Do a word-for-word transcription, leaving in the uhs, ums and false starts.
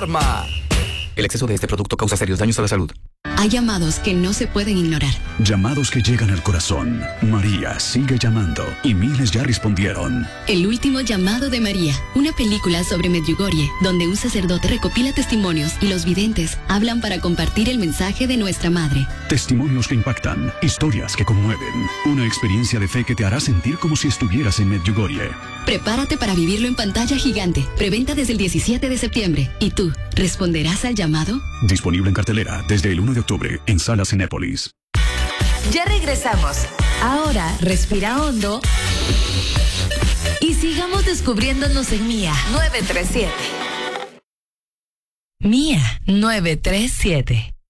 Pharma. El exceso de este producto causa serios daños a la salud. Hay llamados que no se pueden ignorar. Llamados que llegan al corazón. María sigue llamando y miles ya respondieron. El último llamado de María, una película sobre Medjugorje, donde un sacerdote recopila testimonios y los videntes hablan para compartir el mensaje de nuestra madre. Testimonios que impactan, historias que conmueven, una experiencia de fe que te hará sentir como si estuvieras en Medjugorje. Prepárate para vivirlo en pantalla gigante. Preventa desde el diecisiete de septiembre. ¿Y tú, responderás al llamado? Disponible en cartelera desde el uno de octubre en salas Cinépolis. Ya regresamos. Ahora respira hondo y sigamos descubriéndonos en Mía nueve tres siete. Mía nueve tres siete.